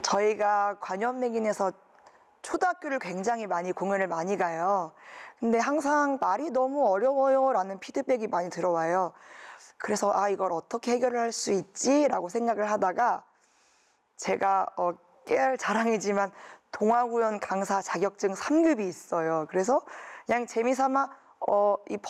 저희가 관현맥인에서 초등학교를 굉장히 많이 공연을 많이 가요. 근데 항상 말이 너무 어려워요 라는 피드백이 많이 들어와요. 그래서 이걸 어떻게 해결을 할 수 있지? 라고 생각을 하다가 제가 깨알 자랑이지만 동화구연 강사 자격증 3급이 있어요. 그래서 그냥 재미삼아 이